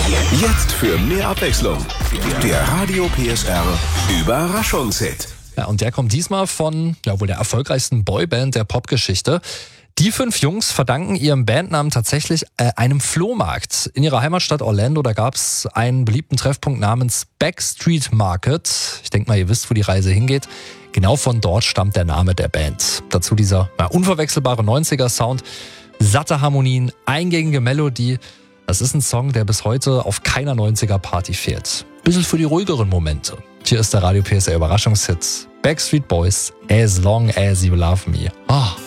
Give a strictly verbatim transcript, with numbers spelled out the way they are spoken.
Jetzt für mehr Abwechslung. Der Radio P S R Überraschungshit. Ja, und der kommt diesmal von ja, wohl der erfolgreichsten Boyband der Popgeschichte. Die fünf Jungs verdanken ihrem Bandnamen tatsächlich äh, einem Flohmarkt. In ihrer Heimatstadt Orlando, da gab es einen beliebten Treffpunkt namens Backstreet Market. Ich denke mal, ihr wisst, wo die Reise hingeht. Genau von dort stammt der Name der Band. Dazu dieser ja, unverwechselbare neunziger-Sound, satte Harmonien, eingängige Melodie. Das ist ein Song, der bis heute auf keiner neunziger-Party fehlt. Bisschen für die ruhigeren Momente. Hier ist der Radio P S R Überraschungshit. Backstreet Boys, As Long As You Love Me. Oh.